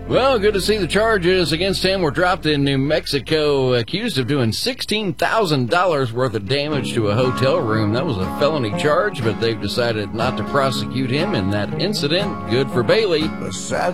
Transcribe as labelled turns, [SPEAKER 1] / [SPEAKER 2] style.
[SPEAKER 1] Well, good to see the charges against him were dropped in New Mexico, accused of doing $16,000 worth of damage to a hotel room. That was a felony charge, but they've decided not to prosecute him in that incident. Good for Bailey.
[SPEAKER 2] The sad